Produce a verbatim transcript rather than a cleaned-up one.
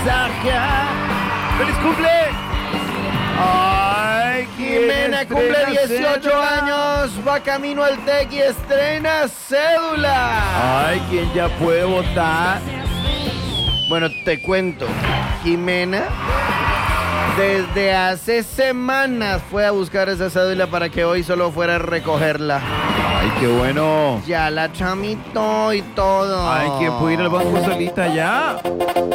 mensaje. ¡Feliz cumple! Ay, Jimena cumple dieciocho cédula. años, va camino al T E C y estrena cédula. Ay, ¿quién ya puede votar? Bueno, te cuento. Jimena desde hace semanas fue a buscar esa cédula para que hoy solo fuera a recogerla. Ay, qué bueno. Ya la tramitó y todo. Ay, ¿quién puede ir al banco solita ya?